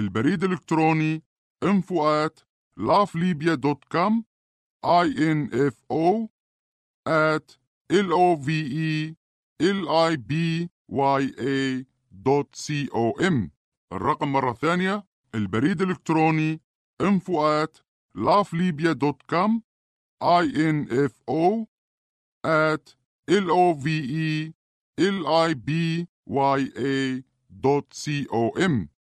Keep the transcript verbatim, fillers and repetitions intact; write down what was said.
البريد الإلكتروني info at lovelibya dot com info at lovelibya dot com. الرقم مرة ثانية، البريد الإلكتروني info at lovelibya dot com info at lovelibya dot com.